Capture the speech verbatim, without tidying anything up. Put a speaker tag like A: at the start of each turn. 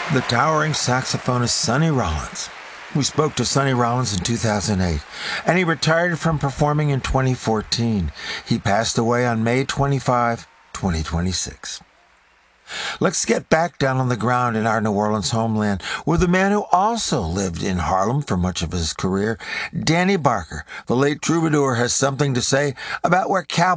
A: the towering saxophonist Sonny Rollins. We spoke to Sonny Rollins in two thousand eight, and he retired from performing in twenty fourteen. He passed away on May twenty-fifth, twenty twenty-six. Let's get back down on the ground in our New Orleans homeland with a man who also lived in Harlem for much of his career. Danny Barker, the late troubadour, has something to say about where cowboys